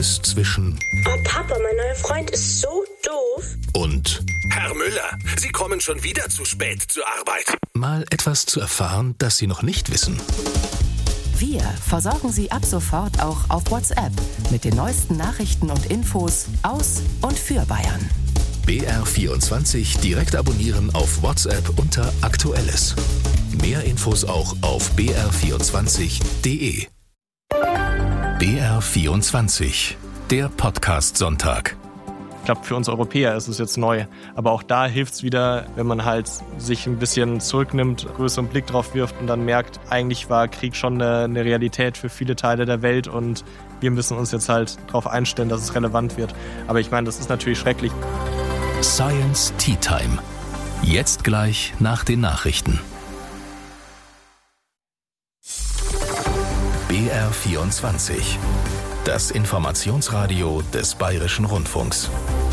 Beides zwischen Oh Papa, mein neuer Freund ist so doof. und Herr Müller, Sie kommen schon wieder zu spät zur Arbeit. mal etwas zu erfahren, das Sie noch nicht wissen. Wir versorgen Sie ab sofort auch auf WhatsApp mit den neuesten Nachrichten und Infos aus und für Bayern. BR24 direkt abonnieren auf WhatsApp unter Aktuelles. Mehr Infos auch auf br24.de. BR24, der Podcast-Sonntag. Ich glaube, für uns Europäer ist es jetzt neu. Aber auch da hilft es wieder, wenn man halt sich ein bisschen zurücknimmt, größeren Blick drauf wirft und dann merkt, eigentlich war Krieg schon eine Realität für viele Teile der Welt und wir müssen uns jetzt halt darauf einstellen, dass es relevant wird. Aber ich meine, das ist natürlich schrecklich. Science Tea Time. Jetzt gleich nach den Nachrichten. BR24. Das Informationsradio des Bayerischen Rundfunks.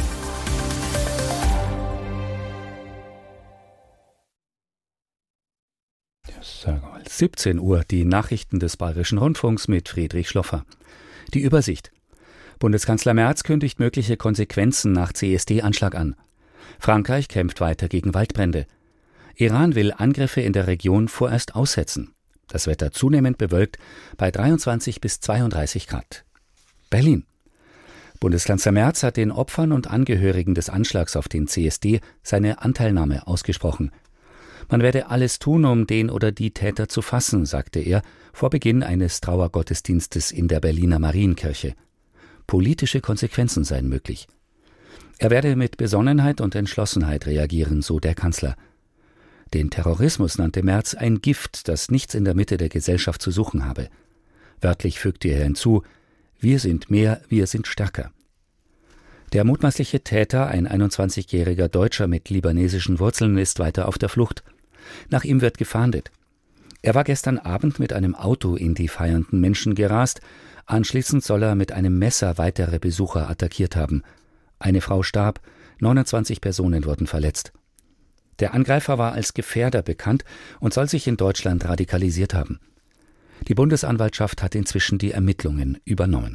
Sagen wir mal 17 Uhr, die Nachrichten des Bayerischen Rundfunks mit Friedrich Schloffer. Die Übersicht. Bundeskanzler Merz kündigt mögliche Konsequenzen nach CSD-Anschlag an. Frankreich kämpft weiter gegen Waldbrände. Iran will Angriffe in der Region vorerst aussetzen. Das Wetter zunehmend bewölkt bei 23 bis 32 Grad. Berlin. Bundeskanzler Merz hat den Opfern und Angehörigen des Anschlags auf den CSD seine Anteilnahme ausgesprochen. Man werde alles tun, um den oder die Täter zu fassen, sagte er vor Beginn eines Trauergottesdienstes in der Berliner Marienkirche. Politische Konsequenzen seien möglich. Er werde mit Besonnenheit und Entschlossenheit reagieren, so der Kanzler. Den Terrorismus nannte Merz ein Gift, das nichts in der Mitte der Gesellschaft zu suchen habe. Wörtlich fügte er hinzu: Wir sind mehr, wir sind stärker. Der mutmaßliche Täter, ein 21-jähriger Deutscher mit libanesischen Wurzeln, ist weiter auf der Flucht. Nach ihm wird gefahndet. Er war gestern Abend mit einem Auto in die feiernden Menschen gerast. Anschließend soll er mit einem Messer weitere Besucher attackiert haben. Eine Frau starb, 29 Personen wurden verletzt. Der Angreifer war als Gefährder bekannt und soll sich in Deutschland radikalisiert haben. Die Bundesanwaltschaft hat inzwischen die Ermittlungen übernommen.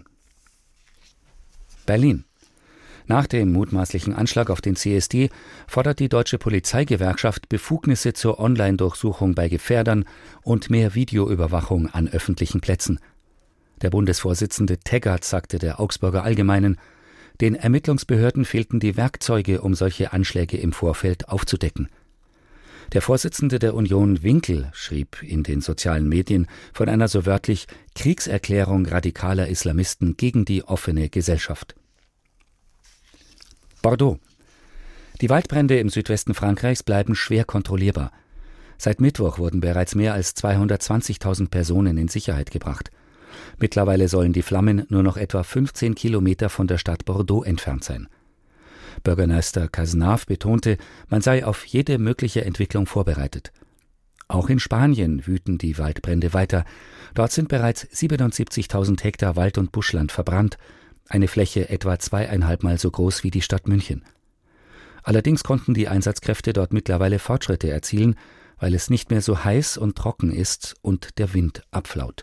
Berlin. Nach dem mutmaßlichen Anschlag auf den CSD fordert die Deutsche Polizeigewerkschaft Befugnisse zur Online-Durchsuchung bei Gefährdern und mehr Videoüberwachung an öffentlichen Plätzen. Der Bundesvorsitzende Teggart sagte der Augsburger Allgemeinen, den Ermittlungsbehörden fehlten die Werkzeuge, um solche Anschläge im Vorfeld aufzudecken. Der Vorsitzende der Union Winkel schrieb in den sozialen Medien von einer so wörtlich Kriegserklärung radikaler Islamisten gegen die offene Gesellschaft. Bordeaux. Die Waldbrände im Südwesten Frankreichs bleiben schwer kontrollierbar. Seit Mittwoch wurden bereits mehr als 220.000 Personen in Sicherheit gebracht. Mittlerweile sollen die Flammen nur noch etwa 15 Kilometer von der Stadt Bordeaux entfernt sein. Bürgermeister Cazenave betonte, man sei auf jede mögliche Entwicklung vorbereitet. Auch in Spanien wüten die Waldbrände weiter. Dort sind bereits 77.000 Hektar Wald- und Buschland verbrannt, eine Fläche etwa 2,5 Mal so groß wie die Stadt München. Allerdings konnten die Einsatzkräfte dort mittlerweile Fortschritte erzielen, weil es nicht mehr so heiß und trocken ist und der Wind abflaut.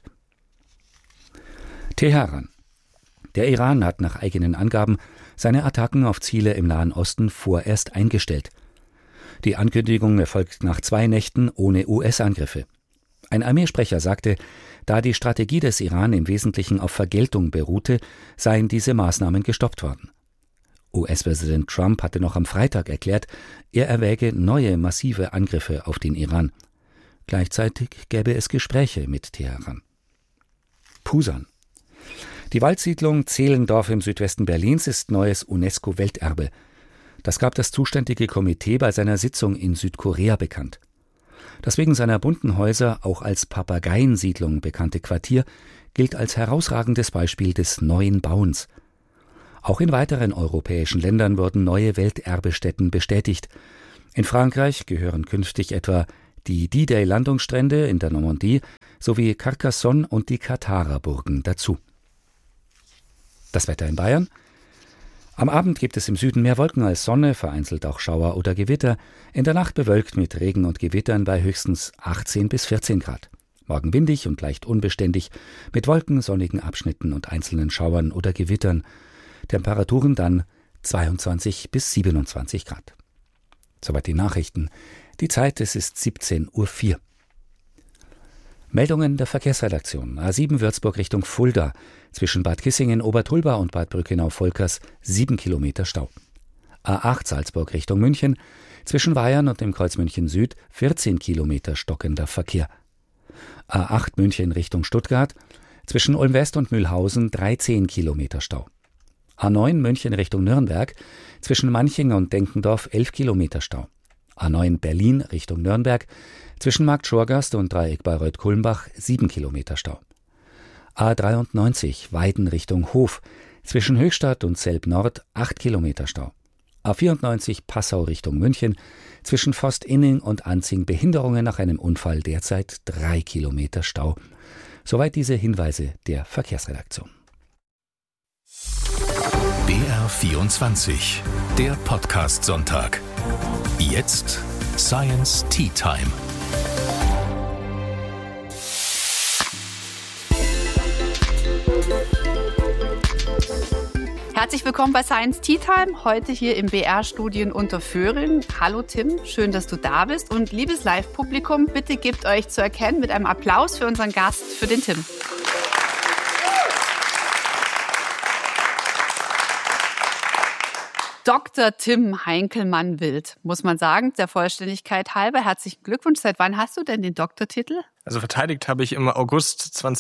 Teheran. Der Iran hat nach eigenen Angaben seine Attacken auf Ziele im Nahen Osten vorerst eingestellt. Die Ankündigung erfolgt nach 2 Nächten ohne US-Angriffe. Ein Armeesprecher sagte, da die Strategie des Iran im Wesentlichen auf Vergeltung beruhte, seien diese Maßnahmen gestoppt worden. US-Präsident Trump hatte noch am Freitag erklärt, er erwäge neue massive Angriffe auf den Iran. Gleichzeitig gäbe es Gespräche mit Teheran. Pusan. Die Waldsiedlung Zehlendorf im Südwesten Berlins ist neues UNESCO-Welterbe. Das gab das zuständige Komitee bei seiner Sitzung in Südkorea bekannt. Das wegen seiner bunten Häuser auch als Papageiensiedlung bekannte Quartier gilt als herausragendes Beispiel des neuen Bauens. Auch in weiteren europäischen Ländern wurden neue Welterbestätten bestätigt. In Frankreich gehören künftig etwa die D-Day-Landungsstrände in der Normandie sowie Carcassonne und die Katharer-Burgen dazu. Das Wetter in Bayern. Am Abend gibt es im Süden mehr Wolken als Sonne, vereinzelt auch Schauer oder Gewitter. In der Nacht bewölkt mit Regen und Gewittern bei höchstens 18 bis 14 Grad. Morgen windig und leicht unbeständig, mit Wolken, sonnigen Abschnitten und einzelnen Schauern oder Gewittern. Temperaturen dann 22 bis 27 Grad. Soweit die Nachrichten. Die Zeit, es ist 17:04 Uhr. Meldungen der Verkehrsredaktion. A7 Würzburg Richtung Fulda. Zwischen Bad Kissingen, Obertulba und Bad Brückenau-Volkers 7 Kilometer Stau. A8 Salzburg Richtung München. Zwischen Weyern und dem Kreuz München Süd 14 Kilometer stockender Verkehr. A8 München Richtung Stuttgart. Zwischen Ulm West und Mühlhausen 13 Kilometer Stau. A9 München Richtung Nürnberg. Zwischen Manching und Denkendorf 11 Kilometer Stau. A9 Berlin Richtung Nürnberg. Zwischen Marktschorgast und Dreieck Bayreuth-Kulmbach 7 Kilometer Stau. A93 Weiden Richtung Hof. Zwischen Höchstadt und Selb Nord 8 Kilometer Stau. A94 Passau Richtung München. Zwischen Vost-Inning und Anzing Behinderungen nach einem Unfall derzeit 3 Kilometer Stau. Soweit diese Hinweise der Verkehrsredaktion. BR24, der Podcast-Sonntag. Jetzt Science Tea Time. Herzlich willkommen bei Science Tea Time, heute hier im BR-Studio in Unterföhring. Hallo Tim, schön, dass du da bist. Und liebes Live-Publikum, bitte gebt euch zu erkennen mit einem Applaus für unseren Gast, für den Tim. Dr. Tim Heinkelmann-Wild, muss man sagen, der Vollständigkeit halber. Herzlichen Glückwunsch. Seit wann hast du denn den Doktortitel? Also verteidigt habe ich im August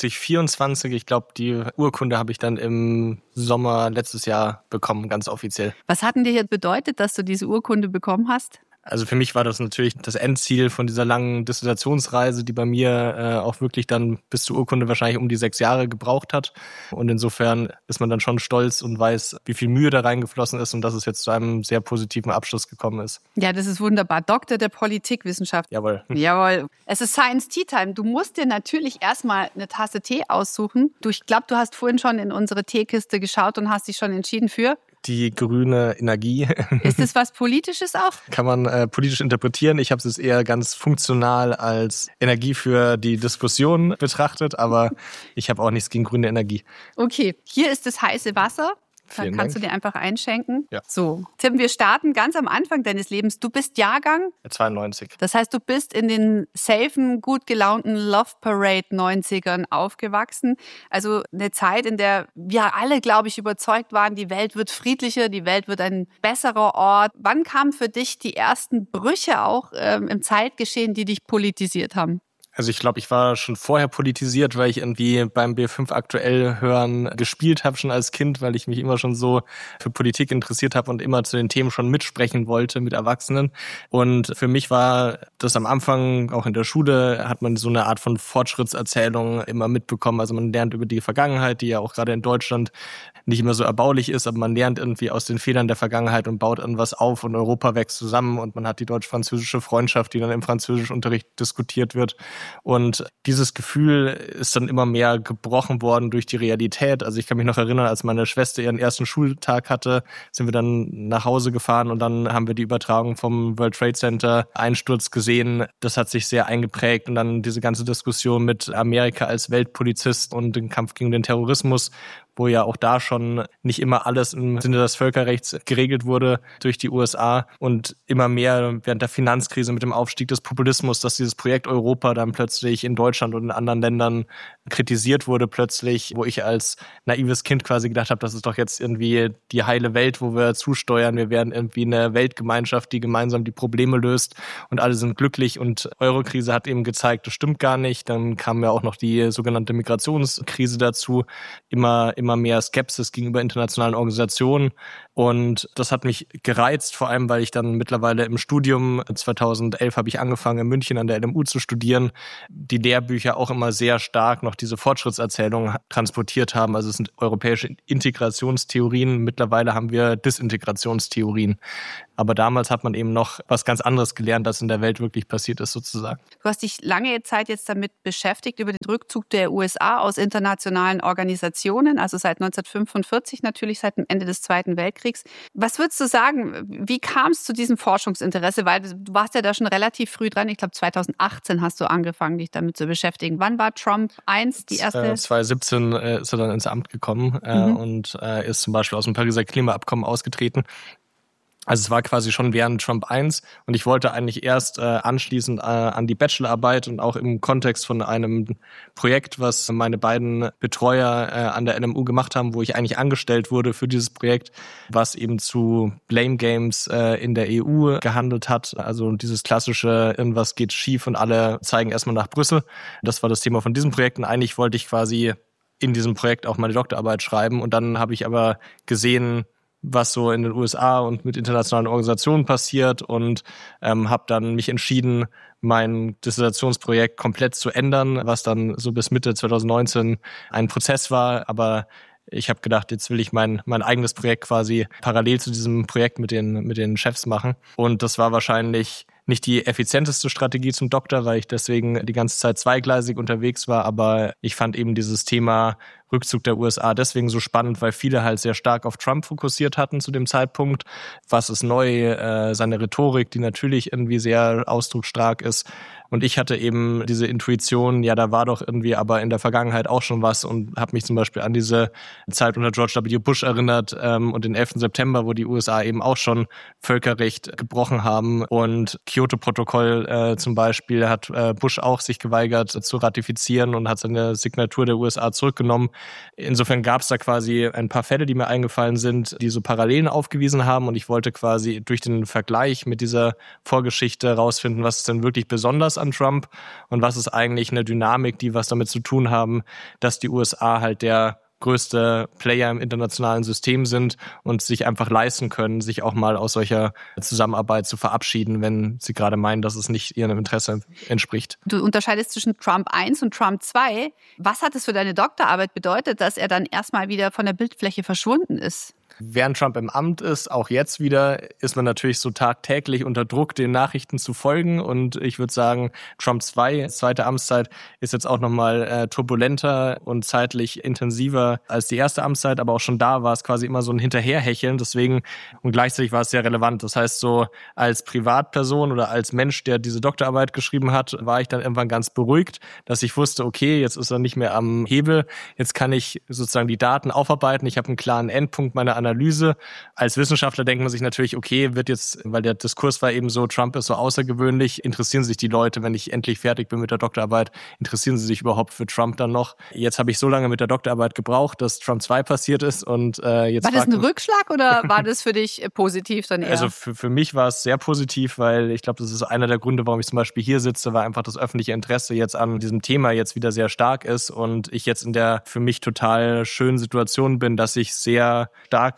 2024. Ich glaube, die Urkunde habe ich dann im Sommer letztes Jahr bekommen, ganz offiziell. Was hat denn dir jetzt bedeutet, dass du diese Urkunde bekommen hast? Also für mich war das natürlich das Endziel von dieser langen Dissertationsreise, die bei mir auch wirklich dann bis zur Urkunde wahrscheinlich um die 6 Jahre gebraucht hat. Und insofern ist man dann schon stolz und weiß, wie viel Mühe da reingeflossen ist und dass es jetzt zu einem sehr positiven Abschluss gekommen ist. Ja, das ist wunderbar. Doktor der Politikwissenschaft. Jawohl. Jawohl. Es ist Science Tea Time. Du musst dir natürlich erstmal eine Tasse Tee aussuchen. Ich glaube, du hast vorhin schon in unsere Teekiste geschaut und hast dich schon entschieden für... Die grüne Energie. Ist das was Politisches auch? Kann man politisch interpretieren. Ich habe es eher ganz funktional als Energie für die Diskussion betrachtet, aber ich habe auch nichts gegen grüne Energie. Okay, hier ist das heiße Wasser. Dann kannst du dir einfach einschenken. Ja. So, Tim, wir starten ganz am Anfang deines Lebens. Du bist Jahrgang? 92. Das heißt, du bist in den safen, gut gelaunten Love Parade 90ern aufgewachsen. Also eine Zeit, in der wir alle, glaube ich, überzeugt waren, die Welt wird friedlicher, die Welt wird ein besserer Ort. Wann kamen für dich die ersten Brüche auch im Zeitgeschehen, die dich politisiert haben? Also ich glaube, ich war schon vorher politisiert, weil ich irgendwie beim B5 aktuell hören gespielt habe schon als Kind, weil ich mich immer schon so für Politik interessiert habe und immer zu den Themen schon mitsprechen wollte mit Erwachsenen. Und für mich war das am Anfang, auch in der Schule, hat man so eine Art von Fortschrittserzählung immer mitbekommen. Also man lernt über die Vergangenheit, die ja auch gerade in Deutschland nicht immer so erbaulich ist, aber man lernt irgendwie aus den Fehlern der Vergangenheit und baut irgendwas auf und Europa wächst zusammen und man hat die deutsch-französische Freundschaft, die dann im Französischunterricht diskutiert wird. Und dieses Gefühl ist dann immer mehr gebrochen worden durch die Realität. Also ich kann mich noch erinnern, als meine Schwester ihren ersten Schultag hatte, sind wir dann nach Hause gefahren und dann haben wir die Übertragung vom World Trade Center Einsturz gesehen. Das hat sich sehr eingeprägt und dann diese ganze Diskussion mit Amerika als Weltpolizist und den Kampf gegen den Terrorismus, wo ja auch da schon nicht immer alles im Sinne des Völkerrechts geregelt wurde durch die USA und immer mehr während der Finanzkrise mit dem Aufstieg des Populismus, dass dieses Projekt Europa dann plötzlich in Deutschland und in anderen Ländern kritisiert wurde plötzlich, wo ich als naives Kind quasi gedacht habe, das ist doch jetzt irgendwie die heile Welt, wo wir zusteuern. Wir werden irgendwie eine Weltgemeinschaft, die gemeinsam die Probleme löst und alle sind glücklich und Eurokrise hat eben gezeigt, das stimmt gar nicht. Dann kam ja auch noch die sogenannte Migrationskrise dazu, immer mehr Skepsis gegenüber internationalen Organisationen und das hat mich gereizt, vor allem weil ich dann mittlerweile im Studium, 2011 habe ich angefangen in München an der LMU zu studieren, die Lehrbücher auch immer sehr stark noch diese Fortschrittserzählung transportiert haben. Also es sind europäische Integrationstheorien, mittlerweile haben wir Disintegrationstheorien. Aber damals hat man eben noch was ganz anderes gelernt, das in der Welt wirklich passiert ist sozusagen. Du hast dich lange Zeit jetzt damit beschäftigt, über den Rückzug der USA aus internationalen Organisationen, also also seit 1945 natürlich, seit dem Ende des Zweiten Weltkriegs. Was würdest du sagen, wie kam es zu diesem Forschungsinteresse? Weil du warst ja da schon relativ früh dran. Ich glaube, 2018 hast du angefangen, dich damit zu beschäftigen. Wann war Trump 1 die erste? 2017 ist er dann ins Amt gekommen und ist zum Beispiel aus dem Pariser Klimaabkommen ausgetreten. Also es war quasi schon während Trump 1 und ich wollte eigentlich erst anschließend an die Bachelorarbeit und auch im Kontext von einem Projekt, was meine beiden Betreuer an der NMU gemacht haben, wo ich eigentlich angestellt wurde für dieses Projekt, was eben zu Blame Games in der EU gehandelt hat. Also dieses klassische, irgendwas geht schief und alle zeigen erstmal nach Brüssel. Das war das Thema von diesem Projekt und eigentlich wollte ich quasi in diesem Projekt auch meine Doktorarbeit schreiben und dann habe ich aber gesehen, was so in den USA und mit internationalen Organisationen passiert und habe dann mich entschieden, mein Dissertationsprojekt komplett zu ändern, was dann so bis Mitte 2019 ein Prozess war. Aber ich habe gedacht, jetzt will ich mein eigenes Projekt quasi parallel zu diesem Projekt mit den Chefs machen. Und das war wahrscheinlich nicht die effizienteste Strategie zum Doktor, weil ich deswegen die ganze Zeit zweigleisig unterwegs war. Aber ich fand eben dieses Thema Rückzug der USA deswegen so spannend, weil viele halt sehr stark auf Trump fokussiert hatten zu dem Zeitpunkt. Was ist neu? Seine Rhetorik, die natürlich irgendwie sehr ausdrucksstark ist. Und ich hatte eben diese Intuition, ja, da war doch irgendwie aber in der Vergangenheit auch schon was und habe mich zum Beispiel an diese Zeit unter George W. Bush erinnert und den 11. September, wo die USA eben auch schon Völkerrecht gebrochen haben. Und Kyoto-Protokoll zum Beispiel hat Bush auch sich geweigert zu ratifizieren und hat seine Signatur der USA zurückgenommen. Insofern gab es da quasi ein paar Fälle, die mir eingefallen sind, die so Parallelen aufgewiesen haben und ich wollte quasi durch den Vergleich mit dieser Vorgeschichte rausfinden, was ist denn wirklich besonders an Trump und was ist eigentlich eine Dynamik, die was damit zu tun haben, dass die USA halt der größte Player im internationalen System sind und sich einfach leisten können, sich auch mal aus solcher Zusammenarbeit zu verabschieden, wenn sie gerade meinen, dass es nicht ihrem Interesse entspricht. Du unterscheidest zwischen Trump 1 und Trump 2. Was hat es für deine Doktorarbeit bedeutet, dass er dann erstmal wieder von der Bildfläche verschwunden ist? Während Trump im Amt ist, auch jetzt wieder, ist man natürlich so tagtäglich unter Druck, den Nachrichten zu folgen. Und ich würde sagen, Trump 2, zweite Amtszeit, ist jetzt auch nochmal turbulenter und zeitlich intensiver als die erste Amtszeit. Aber auch schon da war es quasi immer so ein Hinterherhecheln. Deswegen, und gleichzeitig war es sehr relevant. Das heißt, so als Privatperson oder als Mensch, der diese Doktorarbeit geschrieben hat, war ich dann irgendwann ganz beruhigt, dass ich wusste, okay, jetzt ist er nicht mehr am Hebel. Jetzt kann ich sozusagen die Daten aufarbeiten. Ich habe einen klaren Endpunkt meiner Analyse. Als Wissenschaftler denkt man sich natürlich, okay, wird jetzt, weil der Diskurs war eben so, Trump ist so außergewöhnlich, interessieren sich die Leute, wenn ich endlich fertig bin mit der Doktorarbeit, interessieren sie sich überhaupt für Trump dann noch? Jetzt habe ich so lange mit der Doktorarbeit gebraucht, dass Trump 2 passiert ist und jetzt... War das ein Rückschlag oder war das für dich positiv dann eher? Also für mich war es sehr positiv, weil ich glaube, das ist einer der Gründe, warum ich zum Beispiel hier sitze, weil einfach das öffentliche Interesse jetzt an diesem Thema jetzt wieder sehr stark ist und ich jetzt in der für mich total schönen Situation bin, dass ich sehr starke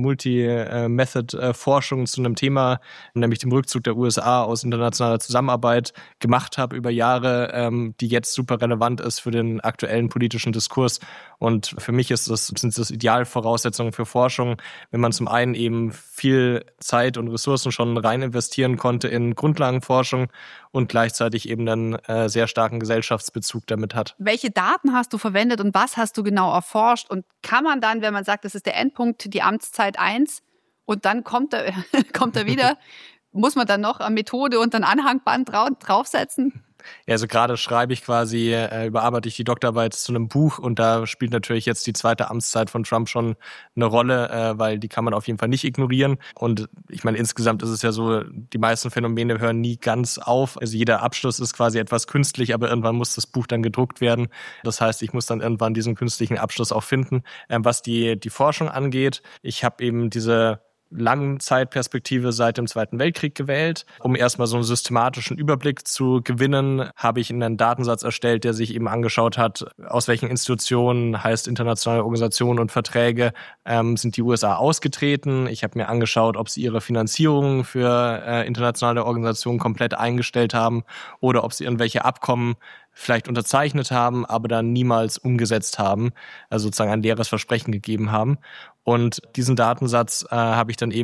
Multi-Method-Forschung zu einem Thema, nämlich dem Rückzug der USA aus internationaler Zusammenarbeit gemacht habe über Jahre, die jetzt super relevant ist für den aktuellen politischen Diskurs. Und für mich sind das Idealvoraussetzungen für Forschung, wenn man zum einen eben viel Zeit und Ressourcen schon rein investieren konnte in Grundlagenforschung und gleichzeitig eben einen sehr starken Gesellschaftsbezug damit hat. Welche Daten hast du verwendet und was hast du genau erforscht? Und kann man dann, wenn man sagt, das ist der Endpunkt, die Amtszeit 1 und dann kommt er wieder, muss man dann noch eine Methode und ein Anhangband draufsetzen? Ja, also gerade schreibe ich quasi, überarbeite ich die Doktorarbeit zu einem Buch und da spielt natürlich jetzt die zweite Amtszeit von Trump schon eine Rolle, weil die kann man auf jeden Fall nicht ignorieren. Und ich meine, insgesamt ist es ja so, die meisten Phänomene hören nie ganz auf. Also jeder Abschluss ist quasi etwas künstlich, aber irgendwann muss das Buch dann gedruckt werden. Das heißt, ich muss dann irgendwann diesen künstlichen Abschluss auch finden. Was die Forschung angeht, ich habe eben diese langen Zeitperspektive seit dem Zweiten Weltkrieg gewählt. Um erstmal so einen systematischen Überblick zu gewinnen, habe ich einen Datensatz erstellt, der sich eben angeschaut hat, aus welchen Institutionen, heißt internationale Organisationen und Verträge, sind die USA ausgetreten. Ich habe mir angeschaut, ob sie ihre Finanzierung für internationale Organisationen komplett eingestellt haben oder ob sie irgendwelche Abkommen vielleicht unterzeichnet haben, aber dann niemals umgesetzt haben, also sozusagen ein leeres Versprechen gegeben haben. Und diesen Datensatz habe ich dann eben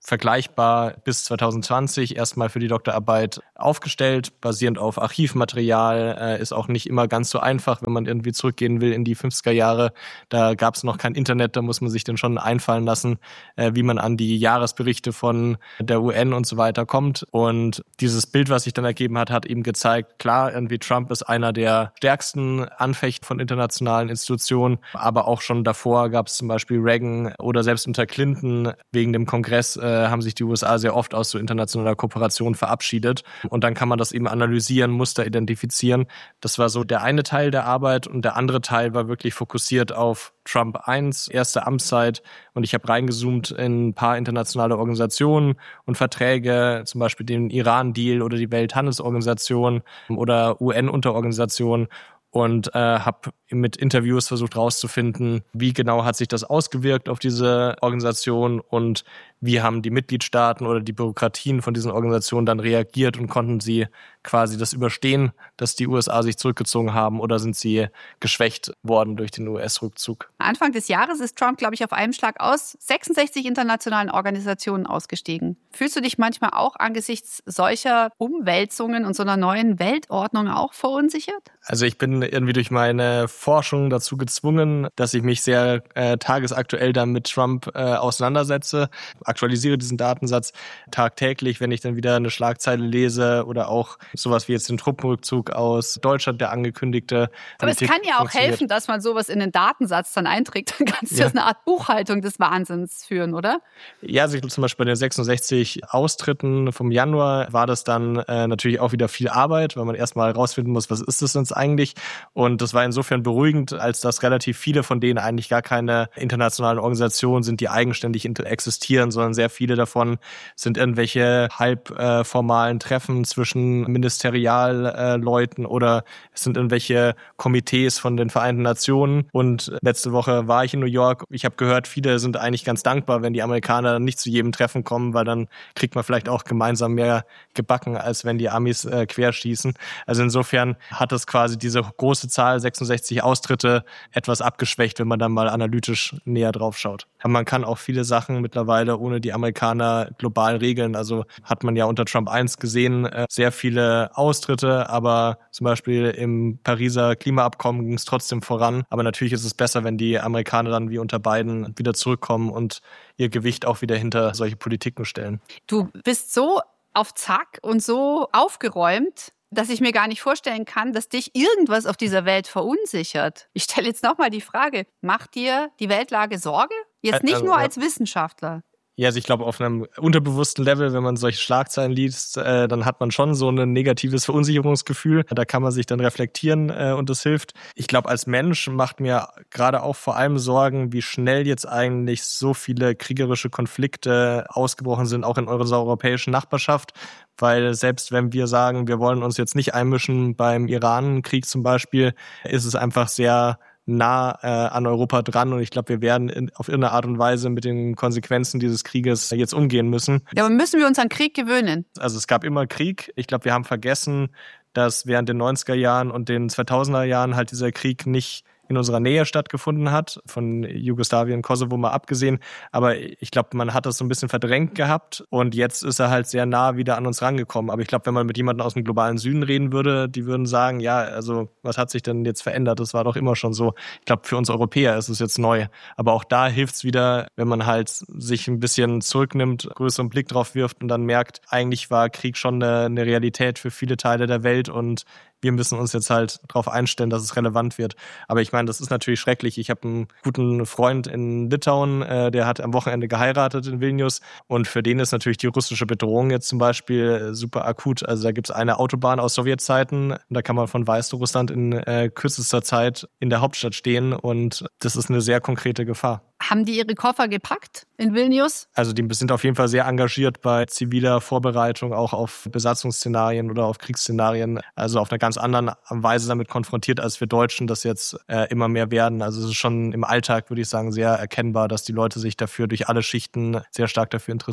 vergleichbar bis 2020 erstmal für die Doktorarbeit aufgestellt, basierend auf Archivmaterial. Ist auch nicht immer ganz so einfach, wenn man irgendwie zurückgehen will in die 50er Jahre. Da gab es noch kein Internet, da muss man sich dann schon einfallen lassen, wie man an die Jahresberichte von der UN und so weiter kommt. Und dieses Bild, was sich dann ergeben hat, hat eben gezeigt, klar, irgendwie Trump ist einer der stärksten Anfechter von internationalen Institutionen, aber auch schon davor gab es zum Beispiel Reagan oder selbst unter Clinton wegen dem Kongress haben sich die USA sehr oft aus so internationaler Kooperation verabschiedet. Und dann kann man das eben analysieren, Muster identifizieren. Das war so der eine Teil der Arbeit und der andere Teil war wirklich fokussiert auf Trump 1, erste Amtszeit. Und ich habe reingezoomt in ein paar internationale Organisationen und Verträge, zum Beispiel den Iran-Deal oder die Welthandelsorganisation oder UN-Unterorganisationen. Und habe mit Interviews versucht herauszufinden, wie genau hat sich das ausgewirkt auf diese Organisation und wie haben die Mitgliedstaaten oder die Bürokratien von diesen Organisationen dann reagiert und konnten sie quasi das überstehen, dass die USA sich zurückgezogen haben oder sind sie geschwächt worden durch den US-Rückzug? Anfang des Jahres ist Trump, glaube ich, auf einem Schlag aus 66 internationalen Organisationen ausgestiegen. Fühlst du dich manchmal auch angesichts solcher Umwälzungen und so einer neuen Weltordnung auch verunsichert? Also ich bin irgendwie durch meine Forschung dazu gezwungen, dass ich mich sehr tagesaktuell dann mit Trump auseinandersetze. Aktualisiere diesen Datensatz tagtäglich, wenn ich dann wieder eine Schlagzeile lese oder auch sowas wie jetzt den Truppenrückzug aus Deutschland, der angekündigte. Aber es kann ja auch helfen, dass man sowas in den Datensatz dann einträgt. Dann kannst du eine Art Buchhaltung des Wahnsinns führen, oder? Ja, also ich glaube zum Beispiel bei den 66 Austritten vom Januar war das dann natürlich auch wieder viel Arbeit, weil man erstmal herausfinden muss, was ist das jetzt eigentlich? Und das war insofern beruhigend, als dass relativ viele von denen eigentlich gar keine internationalen Organisationen sind, die eigenständig existieren, sondern sehr viele davon sind irgendwelche halbformalen Treffen zwischen Ministerialleuten oder es sind irgendwelche Komitees von den Vereinten Nationen. Und letzte Woche war ich in New York. Ich habe gehört, viele sind eigentlich ganz dankbar, wenn die Amerikaner nicht zu jedem Treffen kommen, weil dann kriegt man vielleicht auch gemeinsam mehr gebacken, als wenn die Amis querschießen. Also insofern hat das quasi diese große Zahl, 66 Austritte, etwas abgeschwächt, wenn man dann mal analytisch näher drauf schaut. Aber man kann auch viele Sachen mittlerweile ohne die Amerikaner global regeln. Also hat man ja unter Trump 1 gesehen, sehr viele Austritte, aber zum Beispiel im Pariser Klimaabkommen ging es trotzdem voran. Aber natürlich ist es besser, wenn die Amerikaner dann wie unter Biden wieder zurückkommen und ihr Gewicht auch wieder hinter solche Politiken stellen. Du bist so auf Zack und so aufgeräumt, dass ich mir gar nicht vorstellen kann, dass dich irgendwas auf dieser Welt verunsichert. Ich stelle jetzt nochmal die Frage, macht dir die Weltlage Sorge? Jetzt nicht nur als Wissenschaftler. Ja, also ich glaube, auf einem unterbewussten Level, wenn man solche Schlagzeilen liest, dann hat man schon so ein negatives Verunsicherungsgefühl. Da kann man sich dann reflektieren und das hilft. Ich glaube, als Mensch macht mir gerade auch vor allem Sorgen, wie schnell jetzt eigentlich so viele kriegerische Konflikte ausgebrochen sind, auch in unserer europäischen Nachbarschaft. Weil selbst wenn wir sagen, wir wollen uns jetzt nicht einmischen beim Iran-Krieg zum Beispiel, ist es einfach sehr nah an Europa dran und ich glaube, wir werden auf irgendeine Art und Weise mit den Konsequenzen dieses Krieges jetzt umgehen müssen. Ja, aber müssen wir uns an Krieg gewöhnen? Also es gab immer Krieg. Ich glaube, wir haben vergessen, dass während den 90er Jahren und den 2000er Jahren halt dieser Krieg nicht in unserer Nähe stattgefunden hat, von Jugoslawien, Kosovo mal abgesehen. Aber ich glaube, man hat das so ein bisschen verdrängt gehabt und jetzt ist er halt sehr nah wieder an uns rangekommen. Aber ich glaube, wenn man mit jemandem aus dem globalen Süden reden würde, die würden sagen, ja, also was hat sich denn jetzt verändert? Das war doch immer schon so. Ich glaube, für uns Europäer ist es jetzt neu. Aber auch da hilft es wieder, wenn man halt sich ein bisschen zurücknimmt, größeren Blick drauf wirft und dann merkt, eigentlich war Krieg schon eine Realität für viele Teile der Welt und wir müssen uns jetzt halt darauf einstellen, dass es relevant wird. Aber ich meine, das ist natürlich schrecklich. Ich habe einen guten Freund in Litauen, der hat am Wochenende geheiratet in Vilnius. Und für den ist natürlich die russische Bedrohung jetzt zum Beispiel super akut. Also da gibt es eine Autobahn aus Sowjetzeiten. Da kann man von Weißrussland in kürzester Zeit in der Hauptstadt stehen. Und das ist eine sehr konkrete Gefahr. Haben die ihre Koffer gepackt in Vilnius? Also die sind auf jeden Fall sehr engagiert bei ziviler Vorbereitung, auch auf Besatzungsszenarien oder auf Kriegsszenarien. Also auf einer ganz anderen Weise damit konfrontiert, als wir Deutschen das jetzt immer mehr werden. Also es ist schon im Alltag, würde ich sagen, sehr erkennbar, dass die Leute sich dafür durch alle Schichten sehr stark dafür interessieren.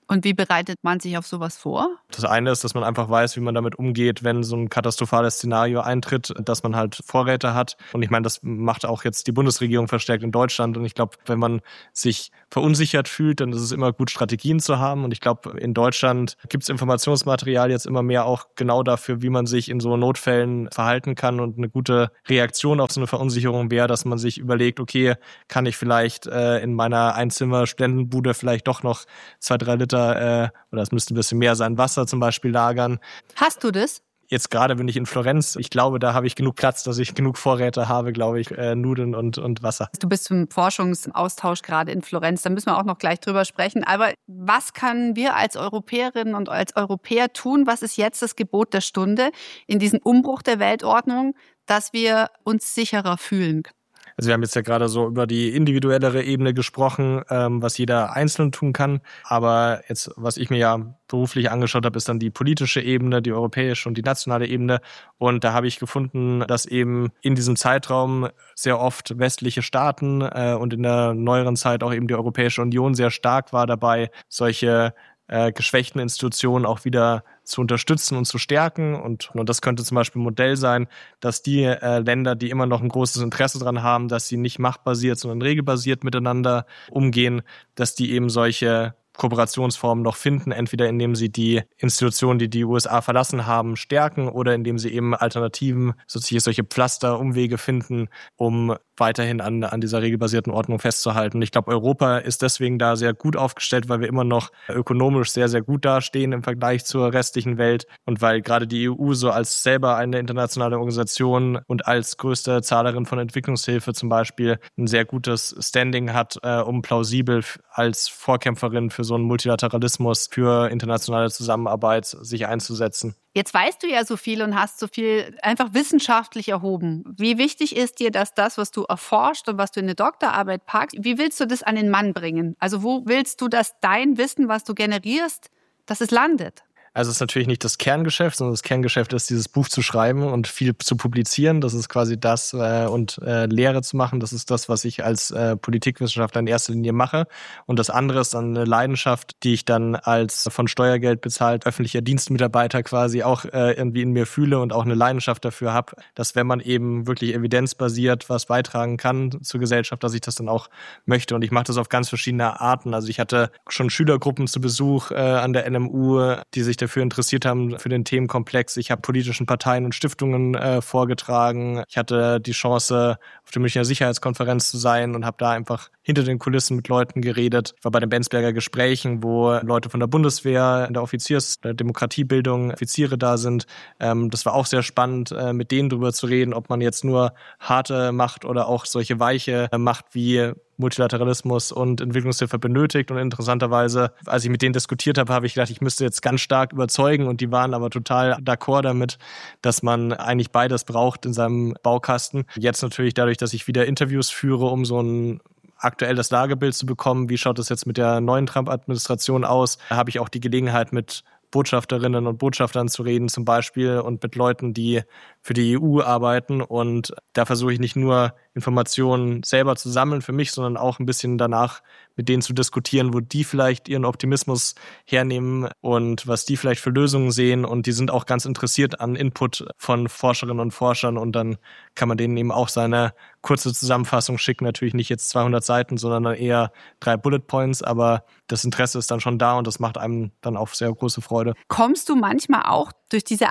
Und wie bereitet man sich auf sowas vor? Das eine ist, dass man einfach weiß, wie man damit umgeht, wenn so ein katastrophales Szenario eintritt, dass man halt Vorräte hat. Und ich meine, das macht auch jetzt die Bundesregierung verstärkt in Deutschland. Und ich glaube, wenn man sich verunsichert fühlt, dann ist es immer gut, Strategien zu haben. Und ich glaube, in Deutschland gibt es Informationsmaterial jetzt immer mehr auch genau dafür, wie man sich in so Notfällen verhalten kann. Und eine gute Reaktion auf so eine Verunsicherung wäre, dass man sich überlegt, okay, kann ich vielleicht in meiner Einzimmer-Studentenbude vielleicht doch noch 2-3 Liter oder es müsste ein bisschen mehr sein, Wasser zum Beispiel lagern. Hast du das? Jetzt gerade bin ich in Florenz. Ich glaube, da habe ich genug Platz, dass ich genug Vorräte habe, glaube ich, Nudeln und Wasser. Du bist zum Forschungsaustausch gerade in Florenz. Da müssen wir auch noch gleich drüber sprechen. Aber was können wir als Europäerinnen und als Europäer tun? Was ist jetzt das Gebot der Stunde in diesem Umbruch der Weltordnung, dass wir uns sicherer fühlen? Also wir haben jetzt ja gerade so über die individuellere Ebene gesprochen, was jeder Einzelne tun kann. Aber jetzt, was ich mir ja beruflich angeschaut habe, ist dann die politische Ebene, die europäische und die nationale Ebene. Und da habe ich gefunden, dass eben in diesem Zeitraum sehr oft westliche Staaten und in der neueren Zeit auch eben die Europäische Union sehr stark war dabei, solche geschwächten Institutionen auch wieder zu unterstützen und zu stärken. Und das könnte zum Beispiel ein Modell sein, dass die Länder, die immer noch ein großes Interesse daran haben, dass sie nicht machtbasiert, sondern regelbasiert miteinander umgehen, dass die eben solche Kooperationsformen noch finden, entweder indem sie die Institutionen, die die USA verlassen haben, stärken oder indem sie eben Alternativen, solche Pflaster, Umwege finden, um weiterhin an dieser regelbasierten Ordnung festzuhalten. Ich glaube, Europa ist deswegen da sehr gut aufgestellt, weil wir immer noch ökonomisch sehr, sehr gut dastehen im Vergleich zur restlichen Welt und weil gerade die EU so als selber eine internationale Organisation und als größte Zahlerin von Entwicklungshilfe zum Beispiel ein sehr gutes Standing hat, um plausibel als Vorkämpferin für so einen Multilateralismus, für internationale Zusammenarbeit sich einzusetzen. Jetzt weißt du ja so viel und hast so viel einfach wissenschaftlich erhoben. Wie wichtig ist dir, dass das, was du erforscht und was du in eine Doktorarbeit packst, wie willst du das an den Mann bringen? Also wo willst du, dass dein Wissen, was du generierst, dass es landet? Also es ist natürlich nicht das Kerngeschäft, sondern das Kerngeschäft ist, dieses Buch zu schreiben und viel zu publizieren. Das ist quasi das und Lehre zu machen. Das ist das, was ich als Politikwissenschaftler in erster Linie mache. Und das andere ist dann eine Leidenschaft, die ich dann als von Steuergeld bezahlt öffentlicher Dienstmitarbeiter quasi auch irgendwie in mir fühle und auch eine Leidenschaft dafür habe, dass wenn man eben wirklich evidenzbasiert was beitragen kann zur Gesellschaft, dass ich das dann auch möchte. Und ich mache das auf ganz verschiedene Arten. Also ich hatte schon Schülergruppen zu Besuch an der NMU, die sich dafür interessiert haben, für den Themenkomplex. Ich habe politischen Parteien und Stiftungen vorgetragen. Ich hatte die Chance, auf der Münchner Sicherheitskonferenz zu sein und habe da einfach hinter den Kulissen mit Leuten geredet. Ich war bei den Bensberger Gesprächen, wo Leute von der Bundeswehr, in der der Demokratiebildung, Offiziere da sind. Das war auch sehr spannend, mit denen drüber zu reden, ob man jetzt nur harte Macht oder auch solche weiche Macht wie Multilateralismus und Entwicklungshilfe benötigt. Und interessanterweise, als ich mit denen diskutiert habe, habe ich gedacht, ich müsste jetzt ganz stark überzeugen. Und die waren aber total d'accord damit, dass man eigentlich beides braucht in seinem Baukasten. Jetzt natürlich dadurch, dass ich wieder Interviews führe, um so ein aktuelles Lagebild zu bekommen, wie schaut es jetzt mit der neuen Trump-Administration aus, habe ich auch die Gelegenheit, mit Botschafterinnen und Botschaftern zu reden zum Beispiel und mit Leuten, die für die EU arbeiten. Und da versuche ich nicht nur Informationen selber zu sammeln für mich, sondern auch ein bisschen danach mit denen zu diskutieren, wo die vielleicht ihren Optimismus hernehmen und was die vielleicht für Lösungen sehen. Und die sind auch ganz interessiert an Input von Forscherinnen und Forschern. Und dann kann man denen eben auch seine kurze Zusammenfassung schicken. Natürlich nicht jetzt 200 Seiten, sondern dann eher 3 Bullet Points. Aber das Interesse ist dann schon da und das macht einem dann auch sehr große Freude. Kommst du manchmal auch durch diese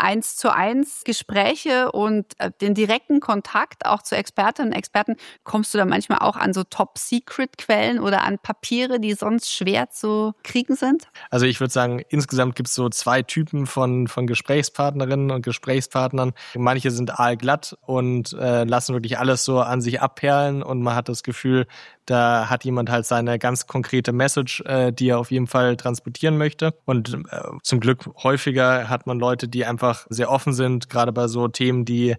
1:1 Gespräche und den direkten Kontakt auch zu Expertinnen und Experten, kommst du da manchmal auch an so Top-Secret-Quellen oder an Papiere, die sonst schwer zu kriegen sind? Also ich würde sagen, insgesamt gibt es so 2 Typen von Gesprächspartnerinnen und Gesprächspartnern. Manche sind aalglatt und lassen wirklich alles so an sich abperlen und man hat das Gefühl, da hat jemand halt seine ganz konkrete Message, die er auf jeden Fall transportieren möchte. Und zum Glück häufiger hat man Leute, die einfach sehr offen sind, gerade bei so Themen, die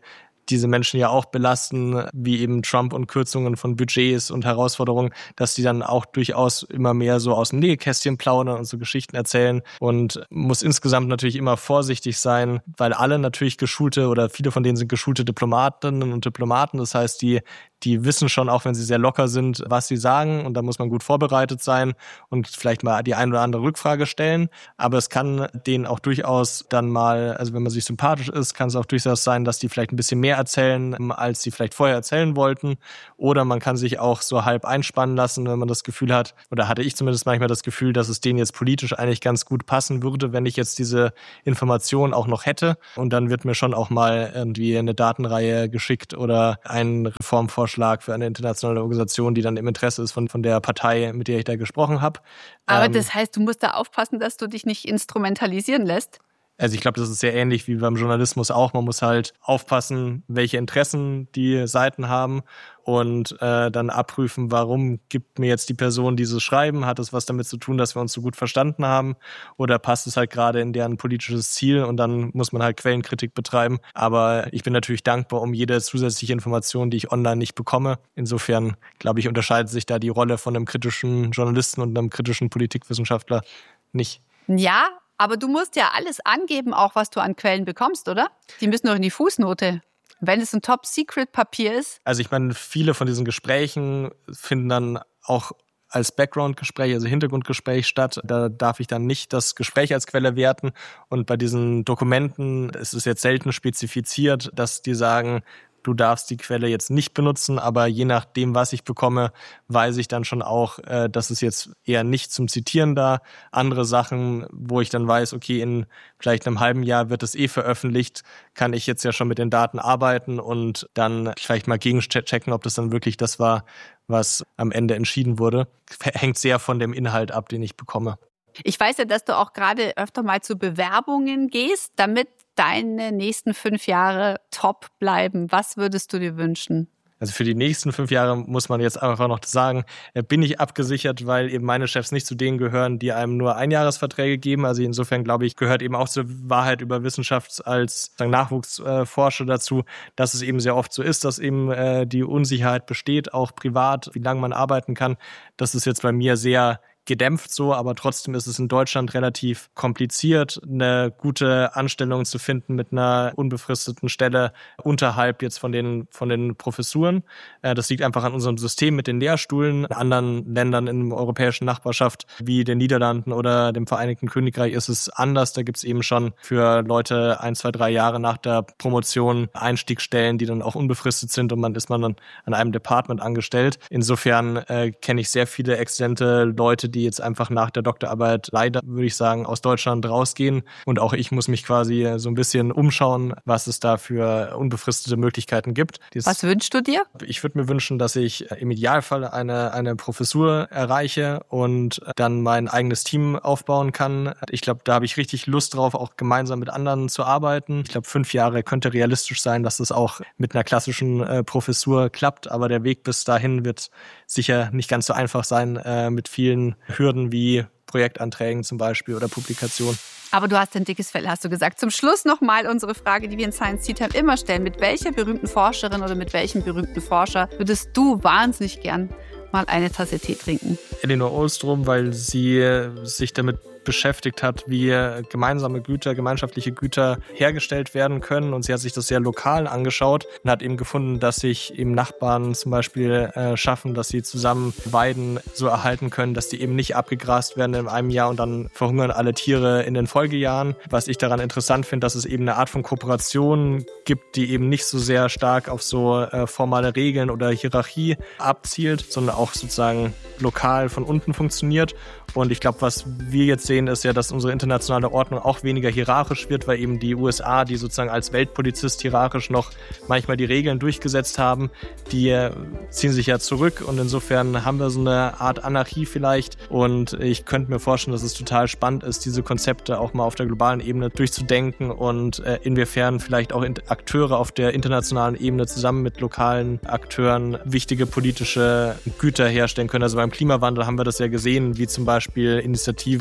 diese Menschen ja auch belasten, wie eben Trump und Kürzungen von Budgets und Herausforderungen, dass die dann auch durchaus immer mehr so aus dem Nähkästchen plaudern und so Geschichten erzählen und muss insgesamt natürlich immer vorsichtig sein, weil alle natürlich geschulte oder viele von denen sind geschulte Diplomatinnen und Diplomaten. Das heißt, die wissen schon, auch wenn sie sehr locker sind, was sie sagen und da muss man gut vorbereitet sein und vielleicht mal die ein oder andere Rückfrage stellen. Aber es kann denen auch durchaus dann mal, also wenn man sich sympathisch ist, kann es auch durchaus sein, dass die vielleicht ein bisschen mehr erzählen, als sie vielleicht vorher erzählen wollten. Oder man kann sich auch so halb einspannen lassen, wenn man das Gefühl hat, oder hatte ich zumindest manchmal das Gefühl, dass es denen jetzt politisch eigentlich ganz gut passen würde, wenn ich jetzt diese Information auch noch hätte. Und dann wird mir schon auch mal irgendwie eine Datenreihe geschickt oder ein Reformvorschlag für eine internationale Organisation, die dann im Interesse ist von der Partei, mit der ich da gesprochen habe. Aber das heißt, du musst da aufpassen, dass du dich nicht instrumentalisieren lässt? Also ich glaube, das ist sehr ähnlich wie beim Journalismus auch. Man muss halt aufpassen, welche Interessen die Seiten haben und dann abprüfen, warum gibt mir jetzt die Person dieses Schreiben? Hat es was damit zu tun, dass wir uns so gut verstanden haben? Oder passt es halt gerade in deren politisches Ziel? Und dann muss man halt Quellenkritik betreiben. Aber ich bin natürlich dankbar um jede zusätzliche Information, die ich online nicht bekomme. Insofern, glaube ich, unterscheidet sich da die Rolle von einem kritischen Journalisten und einem kritischen Politikwissenschaftler nicht. Ja, aber du musst ja alles angeben, auch was du an Quellen bekommst, oder? Die müssen doch in die Fußnote. Wenn es ein Top-Secret-Papier ist. Also ich meine, viele von diesen Gesprächen finden dann auch als Background-Gespräch, also Hintergrundgespräch statt. Da darf ich dann nicht das Gespräch als Quelle werten. Und bei diesen Dokumenten ist es jetzt selten spezifiziert, dass die sagen, du darfst die Quelle jetzt nicht benutzen, aber je nachdem, was ich bekomme, weiß ich dann schon auch, dass es jetzt eher nicht zum Zitieren da. Andere Sachen, wo ich dann weiß, okay, in vielleicht einem halben Jahr wird es veröffentlicht, kann ich jetzt ja schon mit den Daten arbeiten und dann vielleicht mal gegenchecken, ob das dann wirklich das war, was am Ende entschieden wurde. Hängt sehr von dem Inhalt ab, den ich bekomme. Ich weiß ja, dass du auch gerade öfter mal zu Bewerbungen gehst, damit deine nächsten 5 Jahre top bleiben. Was würdest du dir wünschen? Also für die nächsten 5 Jahre muss man jetzt einfach noch sagen, bin ich abgesichert, weil eben meine Chefs nicht zu denen gehören, die einem nur Einjahresverträge geben. Also insofern, glaube ich, gehört eben auch zur Wahrheit über Wissenschaft als Nachwuchsforscher dazu, dass es eben sehr oft so ist, dass eben die Unsicherheit besteht, auch privat, wie lange man arbeiten kann. Das ist jetzt bei mir sehr gedämpft so, aber trotzdem ist es in Deutschland relativ kompliziert, eine gute Anstellung zu finden mit einer unbefristeten Stelle unterhalb jetzt von den Professuren. Das liegt einfach an unserem System mit den Lehrstuhlen. In anderen Ländern in der europäischen Nachbarschaft wie den Niederlanden oder dem Vereinigten Königreich ist es anders. Da gibt es eben schon für Leute 1, 2, 3 Jahre nach der Promotion Einstiegsstellen, die dann auch unbefristet sind und man ist dann an einem Department angestellt. Insofern kenne ich sehr viele exzellente Leute, die jetzt einfach nach der Doktorarbeit leider, würde ich sagen, aus Deutschland rausgehen. Und auch ich muss mich quasi so ein bisschen umschauen, was es da für unbefristete Möglichkeiten gibt. Was wünschst du dir? Ich würde mir wünschen, dass ich im Idealfall eine Professur erreiche und dann mein eigenes Team aufbauen kann. Ich glaube, da habe ich richtig Lust drauf, auch gemeinsam mit anderen zu arbeiten. Ich glaube, 5 Jahre könnte realistisch sein, dass das auch mit einer klassischen Professur klappt. Aber der Weg bis dahin wird sicher nicht ganz so einfach sein, mit vielen Hürden wie Projektanträgen zum Beispiel oder Publikationen. Aber du hast ein dickes Fell, hast du gesagt. Zum Schluss nochmal unsere Frage, die wir in Science Tea Time immer stellen. Mit welcher berühmten Forscherin oder mit welchem berühmten Forscher würdest du wahnsinnig gern mal eine Tasse Tee trinken? Elinor Ostrom, weil sie sich damit beschäftigt hat, wie gemeinsame Güter, gemeinschaftliche Güter hergestellt werden können. Und sie hat sich das sehr lokal angeschaut und hat eben gefunden, dass sich eben Nachbarn zum Beispiel schaffen, dass sie zusammen Weiden so erhalten können, dass die eben nicht abgegrast werden in einem Jahr und dann verhungern alle Tiere in den Folgejahren. Was ich daran interessant finde, dass es eben eine Art von Kooperation gibt, die eben nicht so sehr stark auf so formale Regeln oder Hierarchie abzielt, sondern auch sozusagen lokal von unten funktioniert. Und ich glaube, was wir jetzt sehen, ist ja, dass unsere internationale Ordnung auch weniger hierarchisch wird, weil eben die USA, die sozusagen als Weltpolizist hierarchisch noch manchmal die Regeln durchgesetzt haben, die ziehen sich ja zurück und insofern haben wir so eine Art Anarchie vielleicht und ich könnte mir vorstellen, dass es total spannend ist, diese Konzepte auch mal auf der globalen Ebene durchzudenken und inwiefern vielleicht auch Akteure auf der internationalen Ebene zusammen mit lokalen Akteuren wichtige politische Güter herstellen können. Also beim Klimawandel haben wir das ja gesehen, wie zum Beispiel Initiativen auch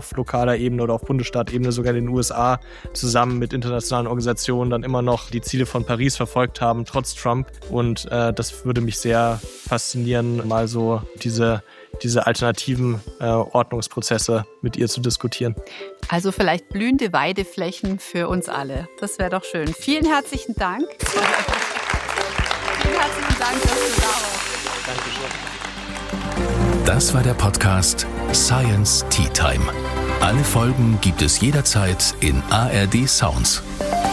auf lokaler Ebene oder auf Bundesstaatebene, sogar in den USA, zusammen mit internationalen Organisationen dann immer noch die Ziele von Paris verfolgt haben, trotz Trump. Und das würde mich sehr faszinieren, mal so diese alternativen Ordnungsprozesse mit ihr zu diskutieren. Also vielleicht blühende Weideflächen für uns alle. Das wäre doch schön. Vielen herzlichen Dank. Vielen herzlichen Dank, dass du da warst. Dankeschön. Das war der Podcast Science Tea Time. Alle Folgen gibt es jederzeit in ARD Sounds.